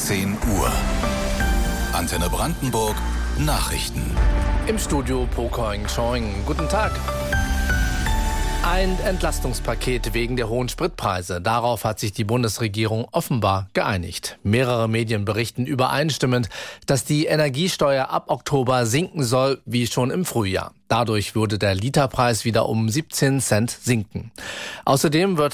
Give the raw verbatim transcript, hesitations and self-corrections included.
zehn Uhr. Antenne Brandenburg Nachrichten. Im Studio Pokoing Choing. Guten Tag. Ein Entlastungspaket wegen der hohen Spritpreise. Darauf hat sich die Bundesregierung offenbar geeinigt. Mehrere Medien berichten übereinstimmend, dass die Energiesteuer ab Oktober sinken soll, wie schon im Frühjahr. Dadurch würde der Literpreis wieder um siebzehn Cent sinken. Außerdem wird